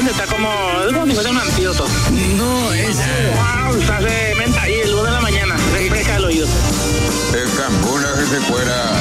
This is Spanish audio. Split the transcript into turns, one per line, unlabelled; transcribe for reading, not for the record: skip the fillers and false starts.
repente está es como si fuera un antídoto.
No, es...
Se hace menta y el 2 de la mañana, refresca el oído.
El cambona que se fuera